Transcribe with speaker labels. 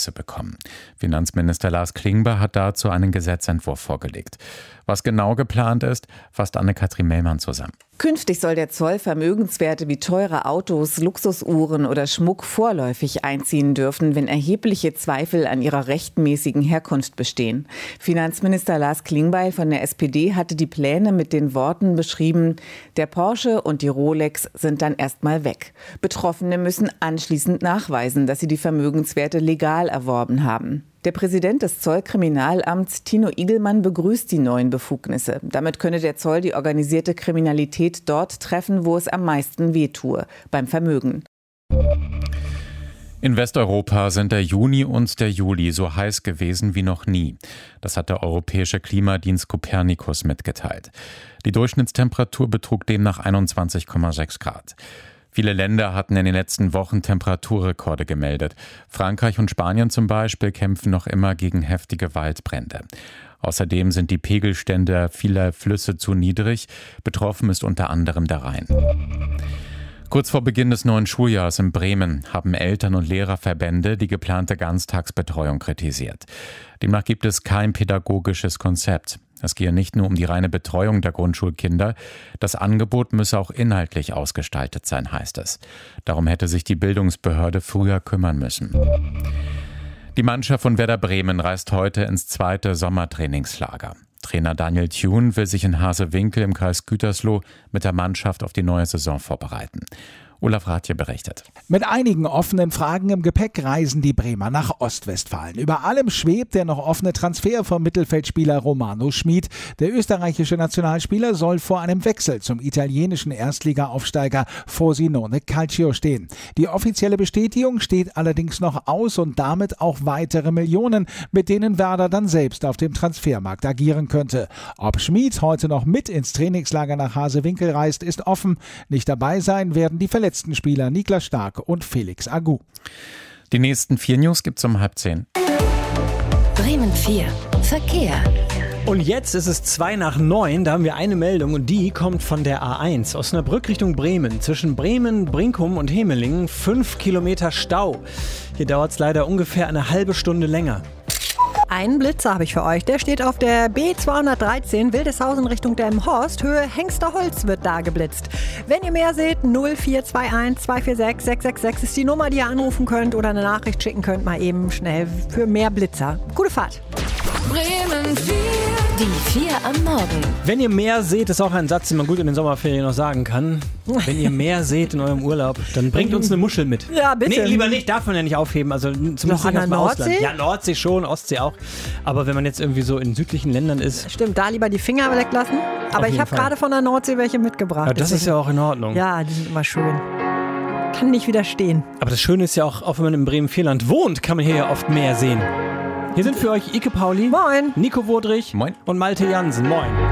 Speaker 1: Zuschüsse bekommen. Finanzminister Lars Klingbeil hat dazu einen Gesetzentwurf vorgelegt. Was genau geplant ist, fasst Anne-Kathrin Mellmann zusammen.
Speaker 2: Künftig soll der Zoll Vermögenswerte wie teure Autos, Luxusuhren oder Schmuck vorläufig einziehen dürfen, wenn erhebliche Zweifel an ihrer rechtmäßigen Herkunft bestehen. Finanzminister Lars Klingbeil von der SPD hatte die Pläne mit den Worten beschrieben: Der Porsche und die Rolex sind dann erstmal weg. Betroffene müssen anschließend nachweisen, dass sie die Vermögenswerte legal erworben haben. Der Präsident des Zollkriminalamts, Tino Igelmann, begrüßt die neuen Befugnisse. Damit könne der Zoll die organisierte Kriminalität dort treffen, wo es am meisten wehtue, beim Vermögen.
Speaker 1: In Westeuropa sind der Juni und der Juli so heiß gewesen wie noch nie. Das hat der europäische Klimadienst Copernicus mitgeteilt. Die Durchschnittstemperatur betrug demnach 21,6 Grad. Viele Länder hatten in den letzten Wochen Temperaturrekorde gemeldet. Frankreich und Spanien zum Beispiel kämpfen noch immer gegen heftige Waldbrände. Außerdem sind die Pegelstände vieler Flüsse zu niedrig. Betroffen ist unter anderem der Rhein. Kurz vor Beginn des neuen Schuljahres in Bremen haben Eltern- und Lehrerverbände die geplante Ganztagsbetreuung kritisiert. Demnach gibt es kein pädagogisches Konzept. Es gehe nicht nur um die reine Betreuung der Grundschulkinder, das Angebot müsse auch inhaltlich ausgestaltet sein, heißt es. Darum hätte sich die Bildungsbehörde früher kümmern müssen. Die Mannschaft von Werder Bremen reist heute ins 2. Sommertrainingslager. Trainer Daniel Thune will sich in Hasewinkel im Kreis Gütersloh mit der Mannschaft auf die neue Saison vorbereiten. Olaf Rathje berichtet.
Speaker 3: Mit einigen offenen Fragen im Gepäck reisen die Bremer nach Ostwestfalen. Über allem schwebt der noch offene Transfer vom Mittelfeldspieler Romano Schmid. Der österreichische Nationalspieler soll vor einem Wechsel zum italienischen Erstliga-Aufsteiger Frosinone Calcio stehen. Die offizielle Bestätigung steht allerdings noch aus und damit auch weitere Millionen, mit denen Werder dann selbst auf dem Transfermarkt agieren könnte. Ob Schmid heute noch mit ins Trainingslager nach Hasewinkel reist, ist offen. Nicht dabei sein werden die verletzten Spieler Niklas Stark und Felix Agu.
Speaker 1: Die nächsten 4 News gibt's um 9:30.
Speaker 4: Bremen 4. Verkehr.
Speaker 5: Und jetzt ist es 8:02, da haben wir eine Meldung und die kommt von der A1. Osnabrück Richtung Bremen. Zwischen Bremen, Brinkum und Hemelingen 5 Kilometer Stau. Hier dauert es leider ungefähr eine halbe Stunde länger.
Speaker 6: Einen Blitzer habe ich für euch. Der steht auf der B213 Wildeshausen Richtung Delmenhorst. Höhe Hengsterholz wird da geblitzt. Wenn ihr mehr seht, 0421 246 666 ist die Nummer, die ihr anrufen könnt oder eine Nachricht schicken könnt, mal eben schnell für mehr Blitzer. Gute Fahrt.
Speaker 4: Bremen 4. Die 4 am Morgen.
Speaker 5: Wenn ihr mehr seht, ist auch ein Satz, den man gut in den Sommerferien noch sagen kann. Wenn ihr mehr seht in eurem Urlaub, dann bringt uns eine Muschel mit.
Speaker 6: Ja, bitte.
Speaker 5: Nee, lieber nicht, darf man ja nicht aufheben. Also zumindest
Speaker 6: noch an der Nordsee?
Speaker 5: Ja, Nordsee schon, Ostsee auch. Aber wenn man jetzt irgendwie so in südlichen Ländern ist.
Speaker 6: Stimmt, da lieber die Finger weglassen. Aber ich habe gerade von der Nordsee welche mitgebracht.
Speaker 5: Ja, das ist ja auch in Ordnung.
Speaker 6: Ja, die sind immer schön. Kann nicht widerstehen.
Speaker 5: Aber das Schöne ist ja auch wenn man im Bremen-Vierland wohnt, kann man hier ja oft mehr sehen. Hier sind für euch Ike Pauli,
Speaker 6: Moin,
Speaker 5: Nico Wodrich
Speaker 1: Moin.
Speaker 5: Und Malte Jansen. Moin.